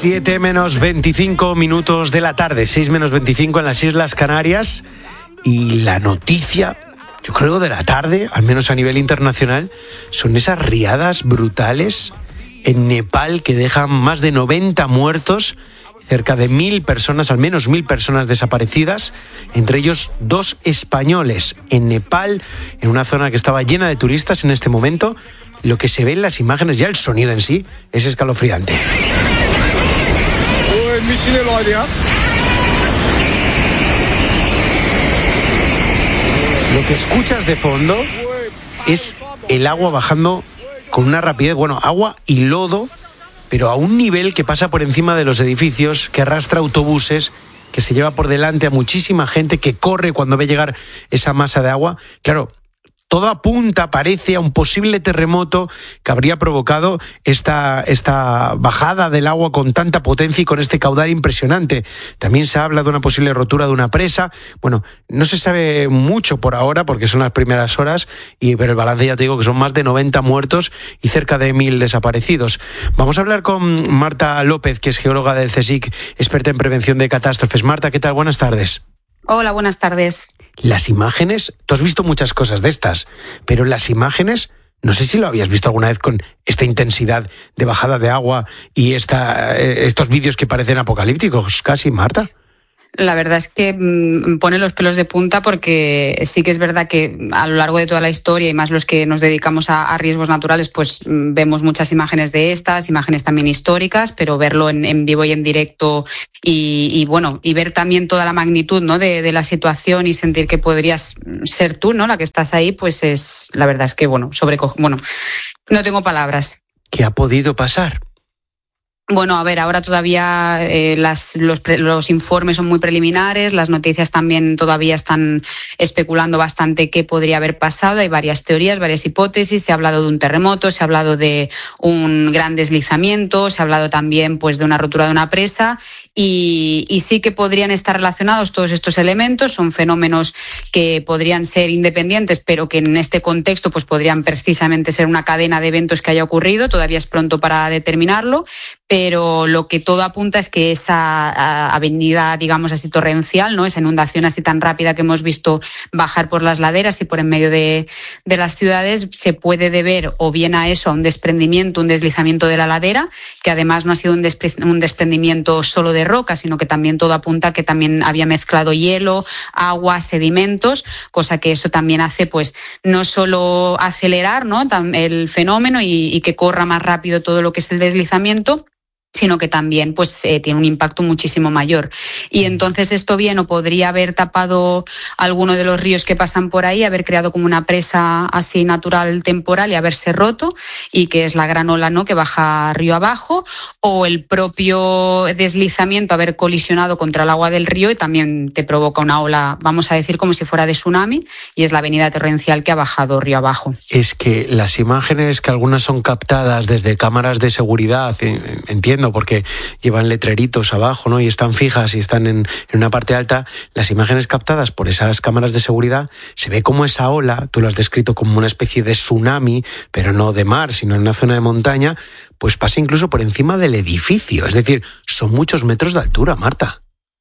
7 menos 25 minutos de la tarde, 6 menos 25 en las Islas Canarias. Y la noticia, yo creo, de la tarde, al menos a nivel internacional, son esas riadas brutales en Nepal que dejan más de 90 muertos, cerca de 1.000 personas, al menos 1.000 personas desaparecidas, entre ellos 2 españoles en Nepal, en una zona que estaba llena de turistas en este momento. Lo que se ve en las imágenes, ya el sonido en sí, es escalofriante. Lo que escuchas de fondo es el agua bajando con una rapidez, agua y lodo, pero a un nivel que pasa por encima de los edificios, que arrastra autobuses, que se lleva por delante a muchísima gente, que corre cuando ve llegar esa masa de agua. Claro, todo apunta, parece, a un posible terremoto que habría provocado esta bajada del agua con tanta potencia y con este caudal impresionante. También se habla de una posible rotura de una presa. Bueno, no se sabe mucho por ahora porque son las primeras horas, pero el balance, ya te digo, que son más de 90 muertos y cerca de 1.000 desaparecidos. Vamos a hablar con Marta López, que es geóloga del CSIC, experta en prevención de catástrofes. Marta, ¿qué tal? Buenas tardes. Hola, buenas tardes. Las imágenes, tú has visto muchas cosas de estas, pero las imágenes, no sé si lo habías visto alguna vez con esta intensidad de bajada de agua y estos vídeos que parecen apocalípticos casi, Marta. La verdad es que pone los pelos de punta porque sí que es verdad que a lo largo de toda la historia y más los que nos dedicamos a riesgos naturales, pues vemos muchas imágenes de estas, imágenes también históricas, pero verlo en vivo y en directo y ver también toda la magnitud, ¿no?, de la situación y sentir que podrías ser tú, ¿no?, la que estás ahí, pues la verdad es que no tengo palabras. ¿Qué ha podido pasar? Bueno, a ver, ahora todavía los informes son muy preliminares, las noticias también todavía están especulando bastante qué podría haber pasado. Hay varias teorías, varias hipótesis. Se ha hablado de un terremoto, se ha hablado de un gran deslizamiento, se ha hablado también pues de una rotura de una presa y sí que podrían estar relacionados todos estos elementos. Son fenómenos que podrían ser independientes, pero que en este contexto pues podrían precisamente ser una cadena de eventos que haya ocurrido. Todavía es pronto para determinarlo, pero lo que todo apunta es que esa avenida, digamos así, torrencial, ¿no?, esa inundación así tan rápida que hemos visto bajar por las laderas y por en medio de las ciudades, se puede deber o bien a eso, a un desprendimiento, un deslizamiento de la ladera, que además no ha sido un desprendimiento solo de roca, sino que también todo apunta que también había mezclado hielo, agua, sedimentos, cosa que eso también hace pues no solo acelerar, ¿no?, el fenómeno y que corra más rápido todo lo que es el deslizamiento, sino que también pues tiene un impacto muchísimo mayor. Y entonces esto bien o podría haber tapado alguno de los ríos que pasan por ahí, haber creado como una presa así natural temporal y haberse roto, y que es la gran ola, ¿no?, que baja río abajo, o el propio deslizamiento haber colisionado contra el agua del río y también te provoca una ola, vamos a decir, como si fuera de tsunami, y es la avenida torrencial que ha bajado río abajo. Es que las imágenes, que algunas son captadas desde cámaras de seguridad, entiendo, porque llevan letreritos abajo, ¿no?, y están fijas y están en una parte alta, las imágenes captadas por esas cámaras de seguridad, se ve como esa ola, tú lo has descrito como una especie de tsunami, pero no de mar, sino en una zona de montaña, pues pasa incluso por encima del edificio. Es decir, son muchos metros de altura, Marta.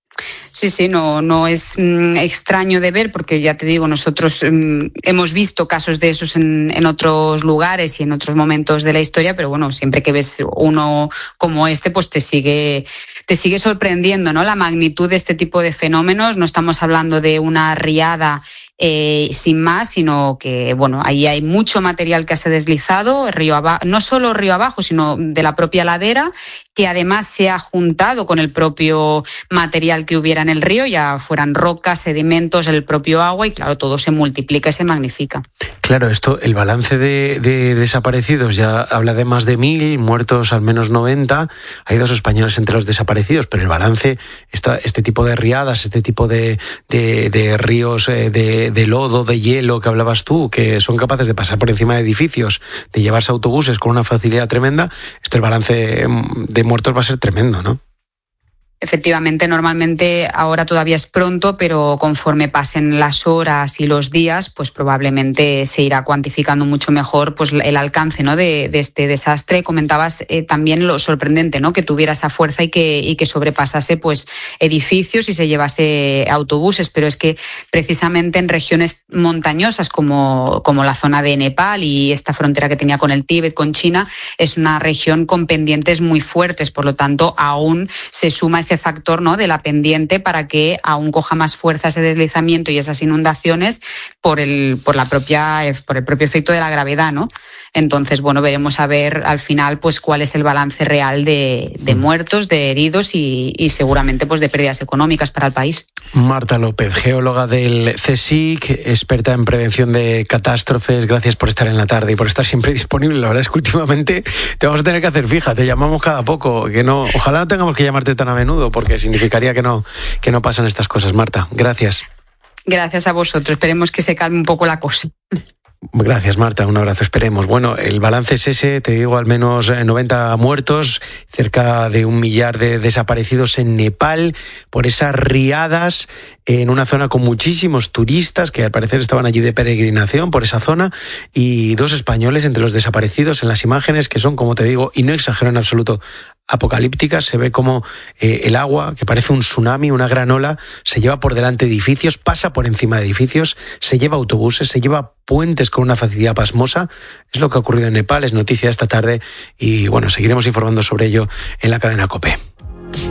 Sí, no es extraño de ver, porque ya te digo, nosotros hemos visto casos de esos en otros lugares y en otros momentos de la historia, pero bueno, siempre que ves uno como este, pues te sigue sorprendiendo, ¿no?, la magnitud de este tipo de fenómenos. No estamos hablando de una riada sin más, sino que ahí hay mucho material que se ha deslizado río abajo, no solo río abajo, sino de la propia ladera, que además se ha juntado con el propio material que hubiera en el río, ya fueran rocas, sedimentos, el propio agua, y claro, todo se multiplica y se magnifica. Claro, el balance de desaparecidos ya habla de más de 1.000, muertos al menos 90, hay 2 españoles entre los desaparecidos, pero el balance, este tipo de riadas, este tipo de ríos de lodo, de hielo que hablabas tú, que son capaces de pasar por encima de edificios, de llevarse autobuses con una facilidad tremenda, el balance de muertos va a ser tremendo, ¿no? Efectivamente, normalmente ahora todavía es pronto, pero conforme pasen las horas y los días, pues probablemente se irá cuantificando mucho mejor pues el alcance, ¿no?, de este desastre. Comentabas también lo sorprendente, ¿no?, que tuviera esa fuerza y que sobrepasase pues edificios y se llevase autobuses, pero es que precisamente en regiones montañosas como la zona de Nepal y esta frontera que tenía con el Tíbet, con China, es una región con pendientes muy fuertes, por lo tanto aún se suma ese factor, ¿no?, de la pendiente para que aún coja más fuerza ese deslizamiento y esas inundaciones por el propio efecto de la gravedad, ¿no? Entonces, bueno, veremos a ver al final pues cuál es el balance real de muertos, de heridos y seguramente pues de pérdidas económicas para el país. Marta López, geóloga del CSIC, experta en prevención de catástrofes, gracias por estar en la tarde y por estar siempre disponible. La verdad es que últimamente te vamos a tener que hacer fija, te llamamos cada poco, ojalá no tengamos que llamarte tan a menudo porque significaría que no pasan estas cosas. Marta, gracias. Gracias a vosotros, esperemos que se calme un poco la cosa. Gracias, Marta, un abrazo, esperemos. Bueno, el balance es ese, te digo, al menos 90 muertos, cerca de 1 millar de desaparecidos en Nepal por esas riadas en una zona con muchísimos turistas que al parecer estaban allí de peregrinación por esa zona, y 2 españoles entre los desaparecidos en las imágenes que son, como te digo, y no exagero en absoluto, apocalípticas. Se ve como el agua, que parece un tsunami, una gran ola, se lleva por delante edificios, pasa por encima de edificios, se lleva autobuses, se lleva puentes con una facilidad pasmosa. Es lo que ha ocurrido en Nepal, es noticia esta tarde y bueno, seguiremos informando sobre ello en la cadena COPE.